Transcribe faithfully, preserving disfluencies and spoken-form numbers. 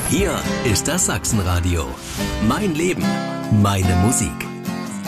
Hier ist das Sachsenradio. Mein Leben, meine Musik.